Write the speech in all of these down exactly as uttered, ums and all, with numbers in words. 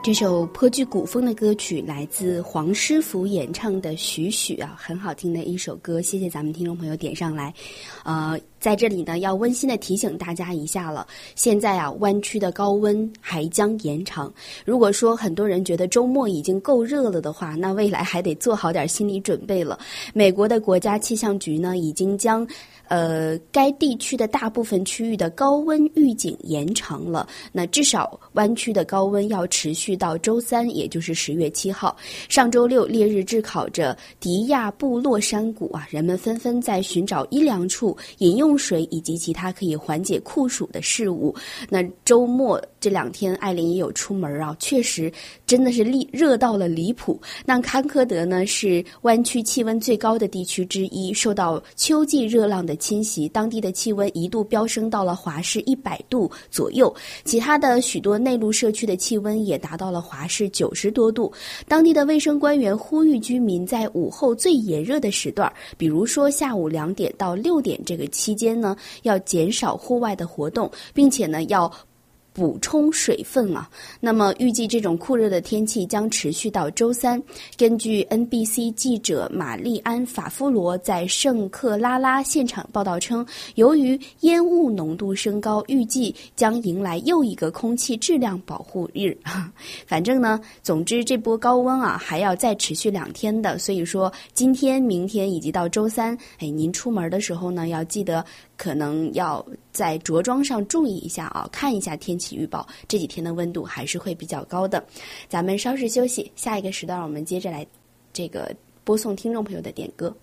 这首颇具古风的歌曲来自黄师傅演唱的《许许》啊，很好听的一首歌，谢谢咱们听众朋友点上来。呃，在这里呢，要温馨的提醒大家一下了，现在啊，湾区的高温还将延长。如果说很多人觉得周末已经够热了的话，那未来还得做好点心理准备了。美国的国家气象局呢，已经将呃，该地区的大部分区域的高温预警延长了，那至少湾区的高温要持续到周三，也就是十月七号。上周六烈日炙烤着迪亚布洛山谷啊，人们纷纷在寻找阴凉处、饮用水以及其他可以缓解酷暑的事物。那周末这两天，艾琳也有出门啊，确实真的是离热到了离谱。那康科德呢，是湾区气温最高的地区之一，受到秋季热浪的侵袭，当地的气温一度飙升到了华氏一百度左右，其他的许多内陆社区的气温也达到了华氏九十多度。当地的卫生官员呼吁居民在午后最炎热的时段，比如说下午两点到六点这个期间呢，要减少户外的活动，并且呢要补充水分啊。那么预计这种酷热的天气将持续到周三。根据 N B C 记者玛丽安·法夫罗在圣克拉拉现场报道称，由于烟雾浓度升高，预计将迎来又一个空气质量保护日。反正呢，总之这波高温啊还要再持续两天的，所以说今天、明天以及到周三，哎，您出门的时候呢，要记得可能要在着装上注意一下啊，看一下天气预报，这几天的温度还是会比较高的。咱们稍事休息，下一个时段我们接着来这个播送听众朋友的点歌。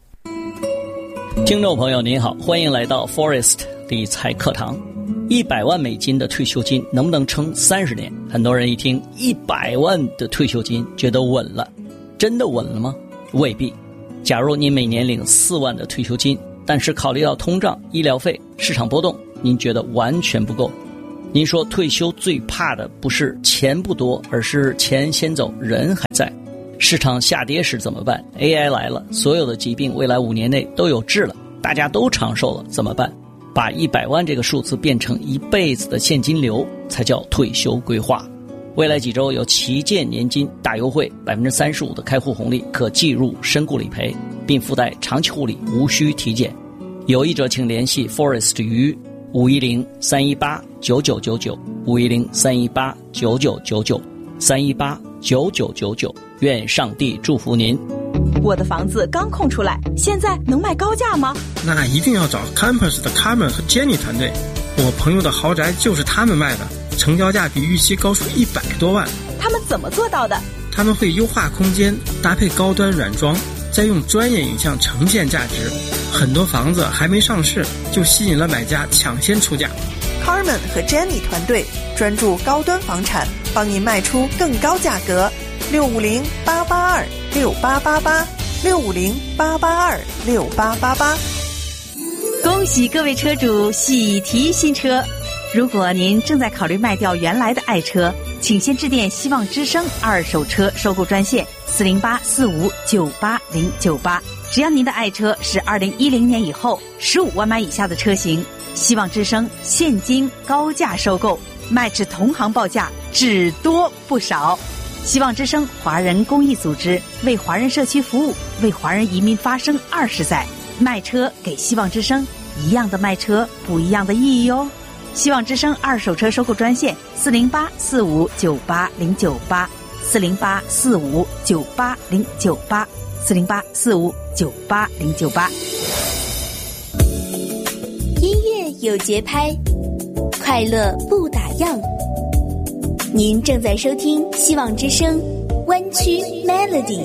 听众朋友您好，欢迎来到 Forest 理财课堂。一百万美金的退休金能不能撑三十年？很多人一听一百万的退休金觉得稳了，真的稳了吗？未必。假如您每年领四万的退休金，但是考虑到通胀、医疗费、市场波动，您觉得完全不够。您说退休最怕的不是钱不多，而是钱先走，人还在。市场下跌时怎么办？ A I 来了，所有的疾病未来五年内都有治了，大家都长寿了，怎么办？把一百万这个数字变成一辈子的现金流，才叫退休规划。未来几周有旗舰年金大优惠， 百分之三十五 的开户红利，可计入身故理赔，并附带长期护理，无需体检。有意者请联系 Forest 于五一零三一八九九九九 五一零三一八九九九九三一八九九九九。愿上帝祝福您。 我的房子刚空出来，现在能卖高价吗？ 那一定要找 Campus 的 Carmen 和 Jenny 团队，我朋友的豪宅就是他们卖的，成交价比预期高出一百多万。 他们怎么做到的？ 他们会优化空间，搭配高端软装，再用专业影像呈现价值。很多房子还没上市，就吸引了买家抢先出价。 Carmen 和 Jenny 团队专注高端房产，帮您卖出更高价格。六五零八八二六八八八，六五零八八二六八八八。 恭喜各位车主喜提新车！如果您正在考虑卖掉原来的爱车，请先致电希望之声二手车收购专线四零八四五九八零九八。只要您的爱车是二零一零年以后十五万买以下的车型，希望之声现金高价收购，卖至同行报价，只多不少。希望之声华人公益组织，为华人社区服务，为华人移民发声二十载，卖车给希望之声，一样的卖车，不一样的意义哦。希望之声二手车收购专线四零八四五九八零九八，四零八四五九八零九八，四零八四五九八零九八。 音乐有节拍，快乐不打烊。您正在收听希望之声湾区 Melody。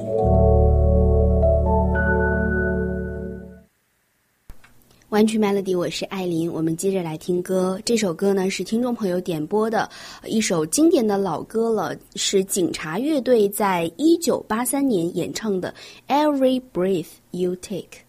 湾区 Melody， 我是艾琳。我们接着来听歌，这首歌呢是听众朋友点播的一首经典的老歌了，是警察乐队在一九八三年演唱的 Every Breath You Take。